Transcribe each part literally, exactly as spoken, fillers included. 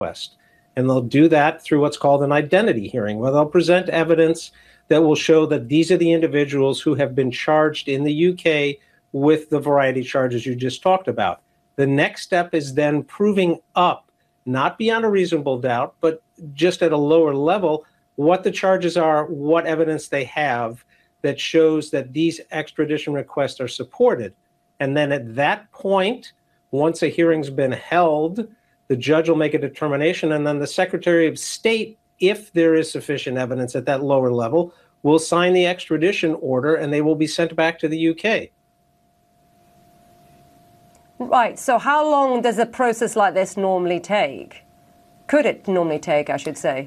request. And they'll do that through what's called an identity hearing, where they'll present evidence that will show that these are the individuals who have been charged in the U K with the variety of charges you just talked about. The next step is then proving up, not beyond a reasonable doubt, but just at a lower level, what the charges are, what evidence they have that shows that these extradition requests are supported. And then at that point, once a hearing's been held, the judge will make a determination, and then the Secretary of State, if there is sufficient evidence at that lower level, will sign the extradition order, and they will be sent back to the U K. Right. So how long does a process like this normally take? Could it normally take, I should say?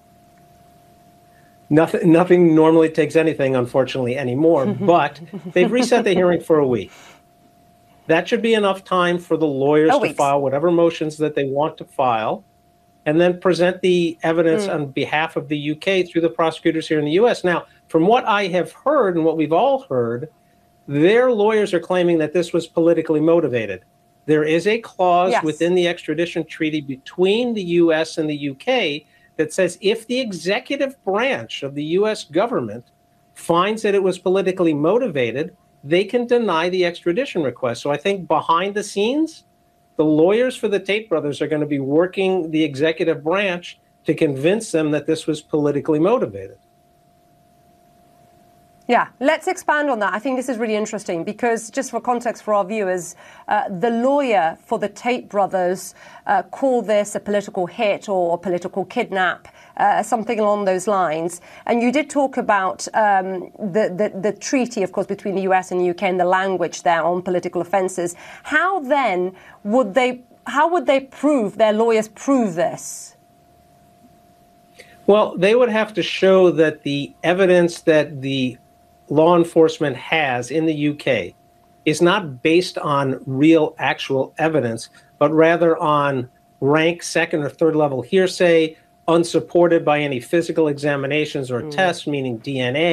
Nothing, nothing normally takes anything, unfortunately, anymore, but they've reset the hearing for a week. That should be enough time for the lawyers Oh, to weeks. file whatever motions that they want to file, and then present the evidence Mm. on behalf of the U K through the prosecutors here in the U S. Now, from what I have heard and what we've all heard, their lawyers are claiming that this was politically motivated. There is a clause Yes. within the extradition treaty between the U S and the U K that says if the executive branch of the U S government finds that it was politically motivated, they can deny the extradition request. So I think behind the scenes, the lawyers for the Tate brothers are going to be working the executive branch to convince them that this was politically motivated. Yeah, let's expand on that. I think this is really interesting because, just for context for our viewers, uh, the lawyer for the Tate brothers uh, called this a political hit or a political kidnap, uh, something along those lines. And you did talk about um, the, the, the treaty, of course, between the U S and the U K and the language there on political offences. How then would they, how would they prove, their lawyers prove this? Well, they would have to show that the evidence that the law enforcement has in the U K is not based on real actual evidence, but rather on rank second or third level hearsay, unsupported by any physical examinations or Mm. tests, meaning D N A.